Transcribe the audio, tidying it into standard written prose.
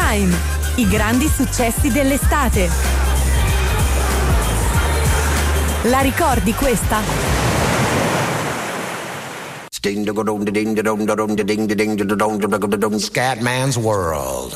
Time, i grandi successi dell'estate. La ricordi questa? Scatman's World.